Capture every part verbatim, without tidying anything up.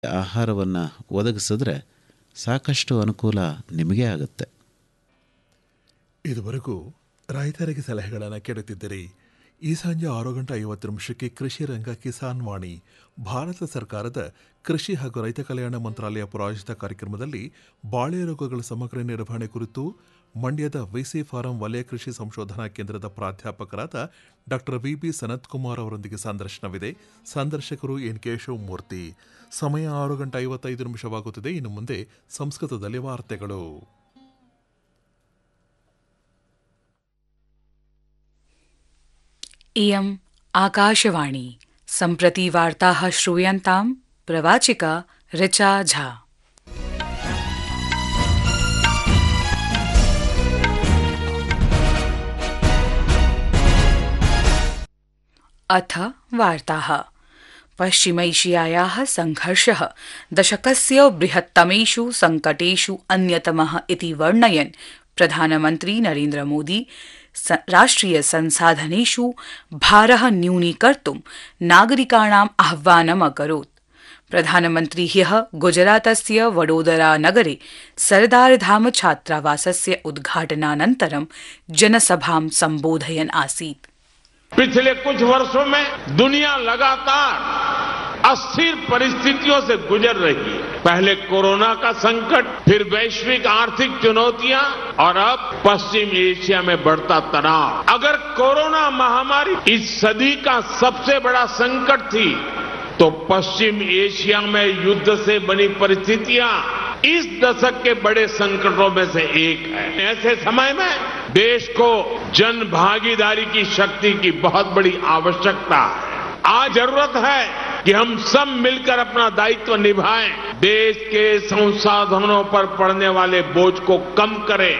ಆಹಾರವನ್ನು ಒದಗಿಸಿದ್ರೆ ಸಾಕಷ್ಟು ಅನುಕೂಲ ನಿಮಗೆ ಆಗುತ್ತೆ. ಇದುವರೆಗೂ ರೈತರಿಗೆ ಸಲಹೆಗಳನ್ನು ಕೇಳುತ್ತಿದ್ದರೆ ಈ ಸಂಜೆ ಆರು ಗಂಟೆ ಐವತ್ತು ನಿಮಿಷಕ್ಕೆ ಕೃಷಿ ರಂಗ ಕಿಸಾನ್ ವಾಣಿ ಭಾರತ ಸರ್ಕಾರದ ಕೃಷಿ ಹಾಗೂ ರೈತ ಕಲ್ಯಾಣ ಮಂತ್ರಾಲಯ ಪ್ರಾಯೋಜಿತ ಕಾರ್ಯಕ್ರಮದಲ್ಲಿ ಬಾಳೆ ರೋಗಗಳ ಸಮಗ್ರ ನಿರ್ವಹಣೆ ಕುರಿತು ಮಂಡ್ಯದ ವಿಸಿ ಫಾರಂ ವಲಯ ಕೃಷಿ ಸಂಶೋಧನಾ ಕೇಂದ್ರದ ಪ್ರಾಧ್ಯಾಪಕರಾದ doctor V B Sanath Kumar ಅವರೊಂದಿಗೆ ಸಂದರ್ಶನವಿದೆ. ಸಂದರ್ಶಕರು ಎನ್ ಕೆ ಶಿವಮೂರ್ತಿ. ಸಮಯ ಆರು ಗಂಟೆ ಐವತ್ತೈದು ನಿಮಿಷವಾಗುತ್ತಿದೆ. ಇನ್ನು ಮುಂದೆ ಸಂಸ್ಕೃತದಲ್ಲಿ ವಾರ್ತೆಗಳು. इयम् आकाशवाणी. सम्प्रति वार्ताः श्रूयन्ताम्. प्रवाचिका ऋचा झा. अथ वार्ताः. पश्चिमैशियायाः संघर्षः दशकस्य बृहत्तमेषु संकटेषु अन्यतमः इति वर्णयन् प्रधानमन्त्री नरेन्द्र मोदी राष्ट्रिय संसाधनेषु भारः न्यूनीकर्तुं नागरिकाणाम् आह्वानम् अकरोत्. प्रधानमन्त्री ह्यः गुजरातस्य वडोदरा नगरे सरदारधाम छात्रावासस्य उद्घाटनानन्तरं जनसभां सम्बोधयन् आसीत्. पिछले कुछ वर्षों में दुनिया लगातार अस्थिर परिस्थितियों से गुजर रही है. पहले कोरोना का संकट, फिर वैश्विक आर्थिक चुनौतियां और अब पश्चिम एशिया में बढ़ता तनाव. अगर कोरोना महामारी इस सदी का सबसे बड़ा संकट थी तो पश्चिम एशिया में युद्ध से बनी परिस्थितियां इस दशक के बड़े संकटों में से एक है. ऐसे समय में देश को जन भागीदारी की शक्ति की बहुत बड़ी आवश्यकता है. आज जरूरत है कि हम सब मिलकर अपना दायित्व निभाएं, देश के संसाधनों पर पड़ने वाले बोझ को कम करें.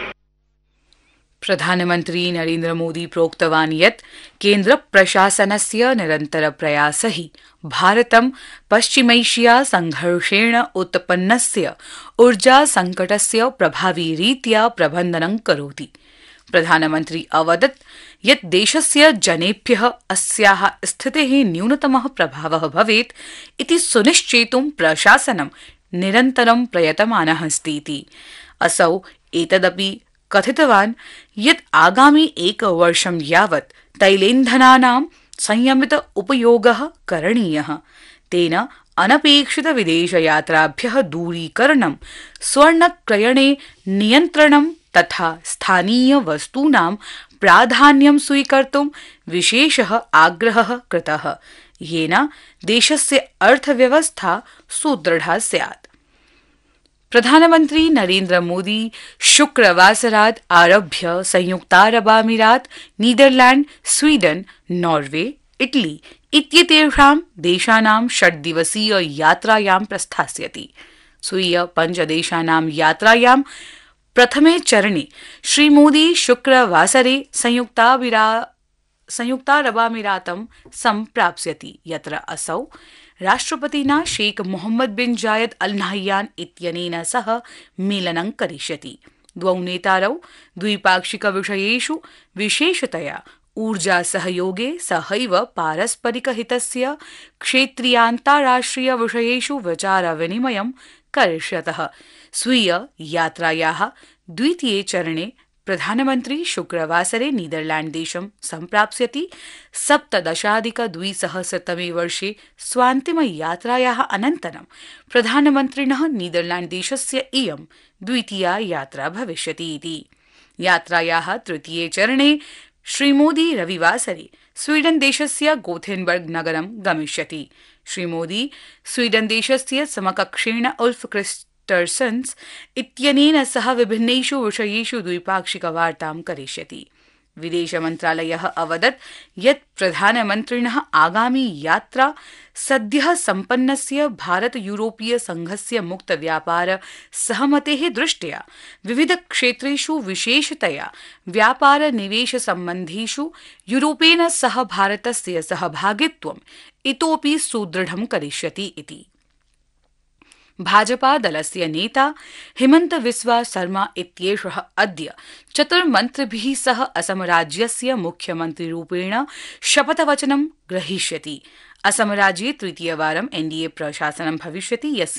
प्रधानमन्त्री नरेन्द्र मोदी प्रोक्तवान् यत् केन्द्र प्रशासनस्य निरन्तर प्रयासैः भारतं पश्चिमैशिया संघर्षेण उत्पन्नस्य ऊर्जा संकटस्य प्रभावी रीत्या प्रबन्धनं करोति. प्रधानमन्त्री अवदत् यत् देशस्य जनेभ्यः अस्याः स्थितेः न्यूनतमः प्रभावः भवेत् इति सुनिश्चेतुं प्रशासनं निरन्तरं प्रयतमानः अस्तीति. असौ एतदपि कथितवान् यत् आगामि एकवर्षं यावत् तैलेन्धनानां संयमित उपयोगः करणीयः. तेन अनपेक्षित विदेशयात्राभ्यः दूरीकरणं, स्वर्णक्रयणे नियन्त्रणं तथा स्थानीय वस्तूनां प्राधान्यं स्वीकर्तुं विशेषः आग्रहः कृतः, येन देशस्य अर्थव्यवस्था सुदृढा स्यात्. प्रधानमन्त्री नरेन्द्र मोदी शुक्रवासरात् आरभ्य संयुक्तारबामीरात, नीदरलैंड, स्वीडन, नॉर्वे, इटली इत्येतेषां देशानां षड्दिवसीय यात्रायां प्रस्थास्यति. स्वीय पञ्चदेशानां यात्रायां प्रथमे चरणे श्रीमोदी शुक्रवासरे संयुक्तारबामीरातं सम्प्राप्स्यति, यत्र असौ राष्ट्रपतिना शेख मोहम्मद बिन जायद अल नाह्यान इत्यनेन सह मेलनं करिष्यति. द्वौ नेतारौ द्विपाक्षिक विषयेषु विशेषतया ऊर्जा सहयोगे सहैव पारस्परिकहितस्य क्षेत्रीयान्ताराष्ट्रिय विषयेषु विचारविनिमयं करिष्यतः. स्वीय यात्रायाः द्वितीये चरणे प्रधानमन्त्री शुक्रवासरे नीदरलैंड देशं सम्प्राप्स्यति. सप्तदशाधिकद्विसहस्रतमे वर्षे स्वान्तिमयात्रायाः अनन्तरं प्रधानमन्त्रिणः नीदरलैंड देशस्य इयं द्वितीया यात्रा भविष्यति इति. यात्रायाः तृतीये चरणे श्रीमोदी रविवासरे स्वीडन देशस्य गोथेनबर्ग नगरं गमिष्यति. श्रीमोदी स्वीडन देशस्य समकक्षेण उल्फ क्रिस्टर्सन्स इत्यनेन सह विभिन्नेषु विषयेषु द्विपाक्षिकवार्तां करिष्यति. विदेशमन्त्रालयः अवदत् यत् प्रधानमन्त्रिणः आगामी यात्रा सद्यः सम्पन्नस्य भारत यूरोपीय संघस्य मुक्त व्यापार सहमतेः दृष्ट्या विविध क्षेत्रेषु विशेषतया व्यापार निवेश सम्बन्धेषु यूरोपेन सह भारतस्य सहभागित्वम् इतोपि सुदृढं करिष्यति इति. भाजपा दलस्य नेता हिमंत बिस्वा शर्मा इत्येषः अद्य चतुर्मन्त्रिभिः सह असम राज्यस्य मुख्यमन्त्रिरूपेण शपथवचनं ग्रहीष्यति. असम राज्ये तृतीयवारं एनडीए प्रशासनं भविष्यति, यस्य